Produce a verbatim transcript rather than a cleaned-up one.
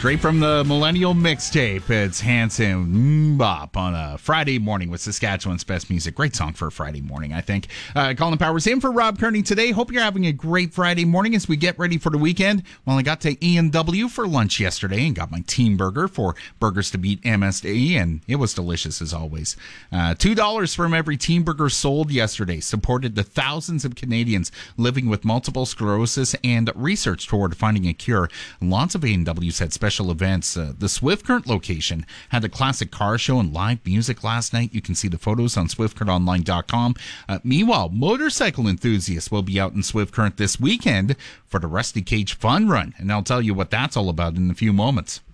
Straight from the Millennial Mixtape, it's Hanson Bop on a Friday morning with Saskatchewan's best music. Great song for a Friday morning, I think. Uh, Colin Powers in for Rob Kearney today. Hope you're having a great Friday morning as we get ready for the weekend. Well, I got to E and W for lunch yesterday and got my team burger for Burgers to Beat M S D, and it was delicious as always. Uh, two dollars from every team burger sold yesterday supported the thousands of Canadians living with multiple sclerosis and research toward finding a cure. Lots of A and W's had special events. Uh, the Swift Current location had a classic car show and live music last night. You can see the photos on swift current online dot com. Uh, meanwhile, motorcycle enthusiasts will be out in Swift Current this weekend for the Rusty Cage Fun Run, and I'll tell you what that's all about in a few moments.